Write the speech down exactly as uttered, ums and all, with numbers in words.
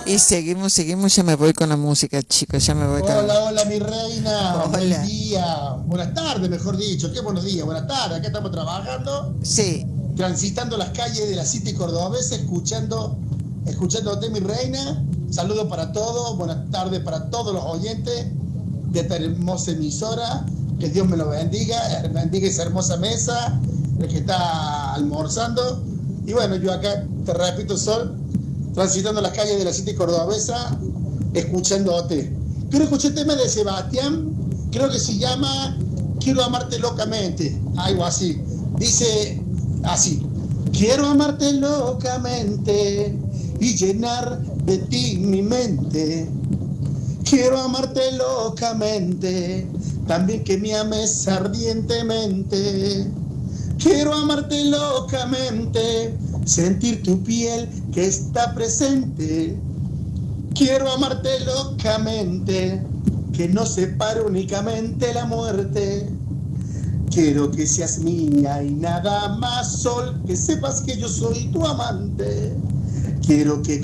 Y seguimos, seguimos, ya me voy con la música, chicos, ya me voy con... Hola, hola, mi reina. Hola. Buen día. Buenas tardes, mejor dicho. Qué buenos días. Buenas tardes. Acá estamos trabajando, Sí, transitando las calles de la City cordobesa, escuchando, escuchándote, mi reina. Saludos para todos. Buenas tardes para todos los oyentes de esta hermosa emisora. Que Dios me lo bendiga. Bendiga esa hermosa mesa, el que está almorzando. Y bueno, yo acá, te repito, Sol, transitando las calles de la City cordobesa, escuchándote. Quiero escuchar el tema de Sebastián, creo que se llama Quiero amarte locamente, algo así. Dice así: quiero amarte locamente y llenar de ti mi mente. Quiero amarte locamente, también que me ames ardientemente. Quiero amarte locamente, sentir tu piel que está presente. Quiero amarte locamente, que no separe únicamente la muerte. Quiero que seas mía y nada más, Sol, que sepas que yo soy tu amante. Quiero que